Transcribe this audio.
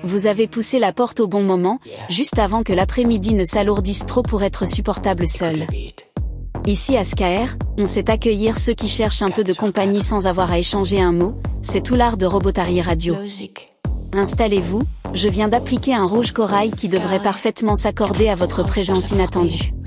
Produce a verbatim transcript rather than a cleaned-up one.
Vous avez poussé la porte au bon moment, juste avant que l'après-midi ne s'alourdisse trop pour être supportable seul. Ici à Skaer, on sait accueillir ceux qui cherchent un peu de compagnie sans avoir à échanger un mot, c'est tout l'art de Robotari Radio. Installez-vous, je viens d'appliquer un rouge corail qui devrait parfaitement s'accorder à votre présence inattendue.